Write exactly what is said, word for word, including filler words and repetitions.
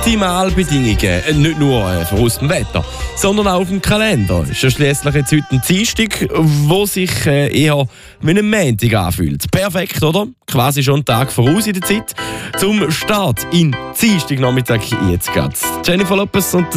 Optimalbedingungen, nicht nur äh, für aus dem Wetter, sondern auch auf dem Kalender. Es ist ja schliesslich jetzt heute ein Dienstag, wo sich äh, eher wie ein Montag anfühlt. Perfekt, oder? Quasi schon einen Tag voraus in der Zeit. Zum Start in Dienstagnachmittag jetzt geht's. Jennifer Lopez und